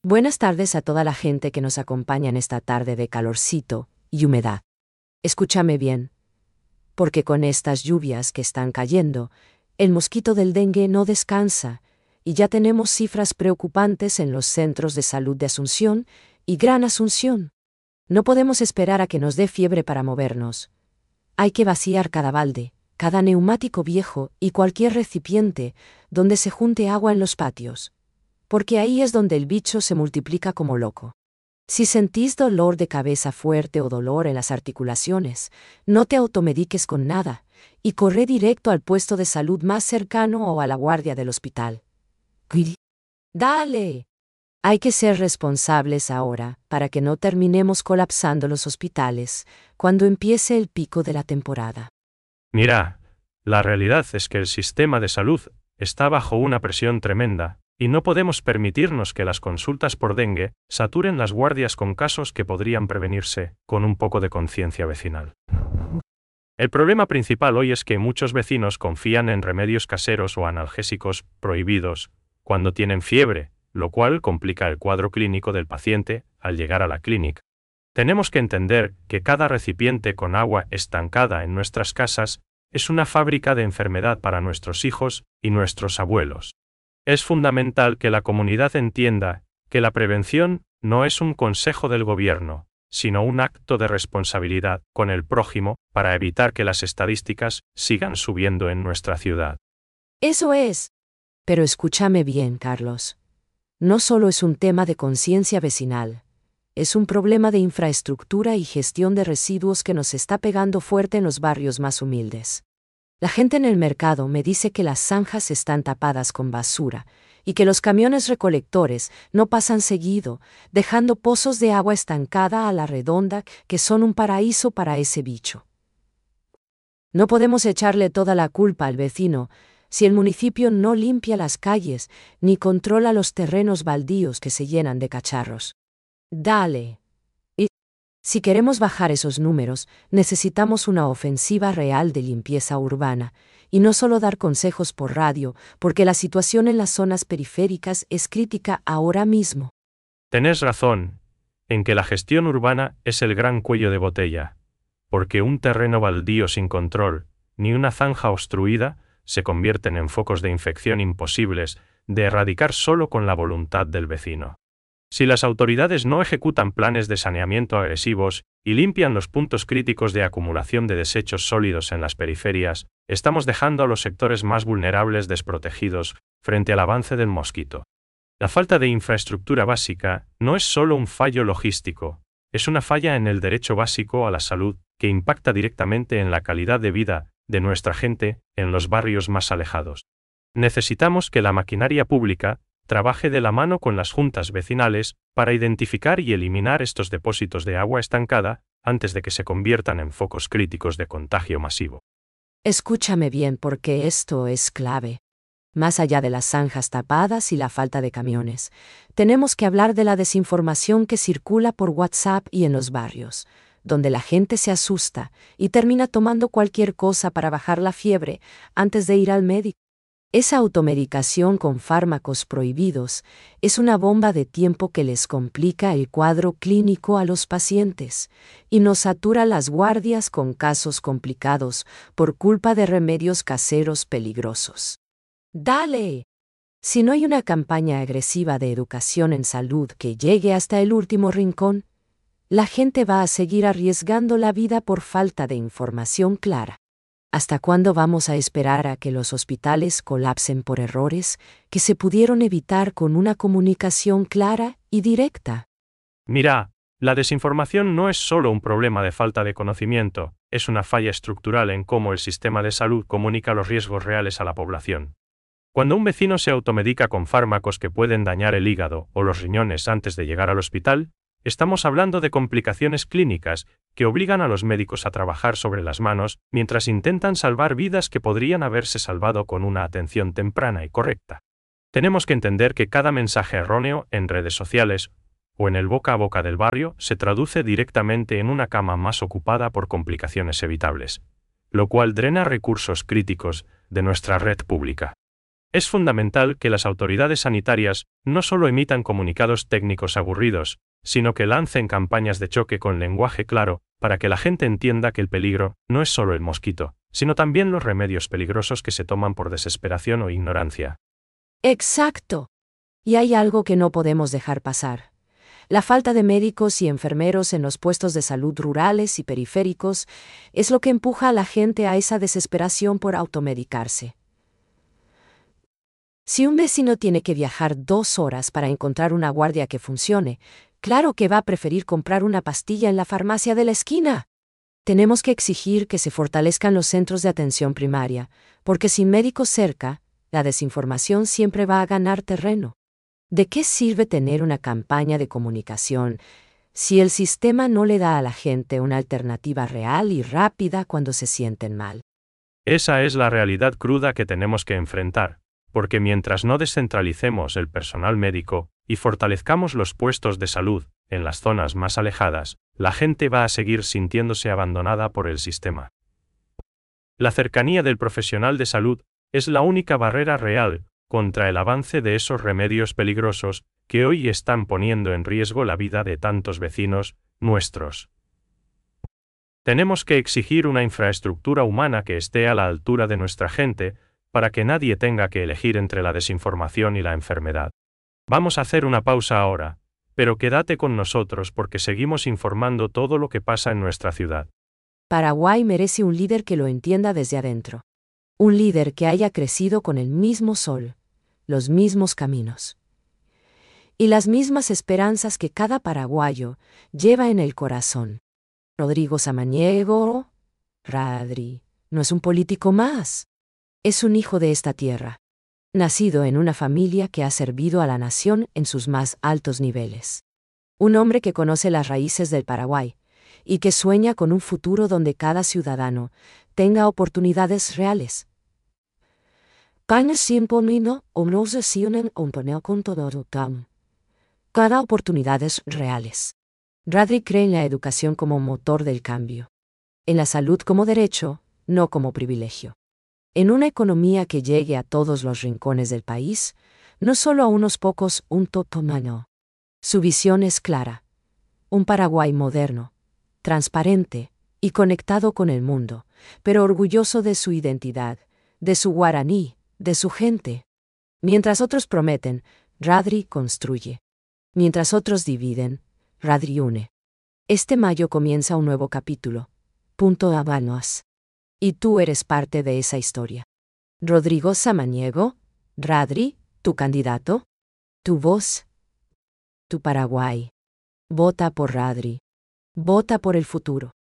Buenas tardes a toda la gente que nos acompaña en esta tarde de calorcito y humedad. Escúchame bien, porque con estas lluvias que están cayendo, el mosquito del dengue no descansa, y ya tenemos cifras preocupantes en los centros de salud de Asunción y Gran Asunción. No podemos esperar a que nos dé fiebre para movernos. Hay que vaciar cada balde, cada neumático viejo y cualquier recipiente donde se junte agua en los patios, porque ahí es donde el bicho se multiplica como loco. Si sentís dolor de cabeza fuerte o dolor en las articulaciones, no te automediques con nada y corre directo al puesto de salud más cercano o a la guardia del hospital. ¡Dale! Hay que ser responsables ahora para que no terminemos colapsando los hospitales cuando empiece el pico de la temporada. Mira, la realidad es que el sistema de salud está bajo una presión tremenda, y no podemos permitirnos que las consultas por dengue saturen las guardias con casos que podrían prevenirse con un poco de conciencia vecinal. El problema principal hoy es que muchos vecinos confían en remedios caseros o analgésicos prohibidos cuando tienen fiebre, lo cual complica el cuadro clínico del paciente al llegar a la clínica. Tenemos que entender que cada recipiente con agua estancada en nuestras casas es una fábrica de enfermedad para nuestros hijos y nuestros abuelos. Es fundamental que la comunidad entienda que la prevención no es un consejo del gobierno, sino un acto de responsabilidad con el prójimo para evitar que las estadísticas sigan subiendo en nuestra ciudad. Eso es. Pero escúchame bien, Carlos. No solo es un tema de conciencia vecinal, es un problema de infraestructura y gestión de residuos que nos está pegando fuerte en los barrios más humildes. La gente en el mercado me dice que las zanjas están tapadas con basura y que los camiones recolectores no pasan seguido, dejando pozos de agua estancada a la redonda que son un paraíso para ese bicho. No podemos echarle toda la culpa al vecino si el municipio no limpia las calles ni controla los terrenos baldíos que se llenan de cacharros. Dale. Si queremos bajar esos números, necesitamos una ofensiva real de limpieza urbana, y no solo dar consejos por radio, porque la situación en las zonas periféricas es crítica ahora mismo. Tenés razón en que la gestión urbana es el gran cuello de botella, porque un terreno baldío sin control, ni una zanja obstruida, se convierten en focos de infección imposibles de erradicar solo con la voluntad del vecino. Si las autoridades no ejecutan planes de saneamiento agresivos y limpian los puntos críticos de acumulación de desechos sólidos en las periferias, estamos dejando a los sectores más vulnerables desprotegidos frente al avance del mosquito. La falta de infraestructura básica no es solo un fallo logístico, es una falla en el derecho básico a la salud que impacta directamente en la calidad de vida de nuestra gente en los barrios más alejados. Necesitamos que la maquinaria pública trabaje de la mano con las juntas vecinales para identificar y eliminar estos depósitos de agua estancada antes de que se conviertan en focos críticos de contagio masivo. Escúchame bien porque esto es clave. Más allá de las zanjas tapadas y la falta de camiones, tenemos que hablar de la desinformación que circula por WhatsApp y en los barrios, donde la gente se asusta y termina tomando cualquier cosa para bajar la fiebre antes de ir al médico. Esa automedicación con fármacos prohibidos es una bomba de tiempo que les complica el cuadro clínico a los pacientes y nos satura las guardias con casos complicados por culpa de remedios caseros peligrosos. ¡Dale! Si no hay una campaña agresiva de educación en salud que llegue hasta el último rincón, la gente va a seguir arriesgando la vida por falta de información clara. ¿Hasta cuándo vamos a esperar a que los hospitales colapsen por errores que se pudieron evitar con una comunicación clara y directa? Mira, la desinformación no es solo un problema de falta de conocimiento, es una falla estructural en cómo el sistema de salud comunica los riesgos reales a la población. Cuando un vecino se automedica con fármacos que pueden dañar el hígado o los riñones antes de llegar al hospital, estamos hablando de complicaciones clínicas que obligan a los médicos a trabajar sobre las manos mientras intentan salvar vidas que podrían haberse salvado con una atención temprana y correcta. Tenemos que entender que cada mensaje erróneo en redes sociales o en el boca a boca del barrio se traduce directamente en una cama más ocupada por complicaciones evitables, lo cual drena recursos críticos de nuestra red pública. Es fundamental que las autoridades sanitarias no solo emitan comunicados técnicos aburridos, sino que lancen campañas de choque con lenguaje claro, para que la gente entienda que el peligro no es solo el mosquito, sino también los remedios peligrosos que se toman por desesperación o ignorancia. Exacto. Y hay algo que no podemos dejar pasar. La falta de médicos y enfermeros en los puestos de salud rurales y periféricos es lo que empuja a la gente a esa desesperación por automedicarse. Si un vecino tiene que viajar 2 horas para encontrar una guardia que funcione, claro que va a preferir comprar una pastilla en la farmacia de la esquina. Tenemos que exigir que se fortalezcan los centros de atención primaria, porque sin médicos cerca, la desinformación siempre va a ganar terreno. ¿De qué sirve tener una campaña de comunicación si el sistema no le da a la gente una alternativa real y rápida cuando se sienten mal? Esa es la realidad cruda que tenemos que enfrentar, porque mientras no descentralicemos el personal médico y fortalezcamos los puestos de salud en las zonas más alejadas, la gente va a seguir sintiéndose abandonada por el sistema. La cercanía del profesional de salud es la única barrera real contra el avance de esos remedios peligrosos que hoy están poniendo en riesgo la vida de tantos vecinos nuestros. Tenemos que exigir una infraestructura humana que esté a la altura de nuestra gente, para que nadie tenga que elegir entre la desinformación y la enfermedad. Vamos a hacer una pausa ahora, pero quédate con nosotros porque seguimos informando todo lo que pasa en nuestra ciudad. Paraguay merece un líder que lo entienda desde adentro. Un líder que haya crecido con el mismo sol, los mismos caminos y las mismas esperanzas que cada paraguayo lleva en el corazón. Rodrigo Samaniego, Radri, no es un político más. Es un hijo de esta tierra, nacido en una familia que ha servido a la nación en sus más altos niveles. Un hombre que conoce las raíces del Paraguay y que sueña con un futuro donde cada ciudadano tenga oportunidades reales. Cada oportunidades reales. Radri cree en la educación como motor del cambio. En la salud como derecho, no como privilegio. En una economía que llegue a todos los rincones del país, no solo a unos pocos, un totomano. Su visión es clara. Un Paraguay moderno, transparente y conectado con el mundo, pero orgulloso de su identidad, de su guaraní, de su gente. Mientras otros prometen, Radri construye. Mientras otros dividen, Radri une. Este mayo comienza un nuevo capítulo. Punto Habanos. Y tú eres parte de esa historia. Rodrigo Samaniego, Radri, tu candidato, tu voz, tu Paraguay. Vota por Radri. Vota por el futuro.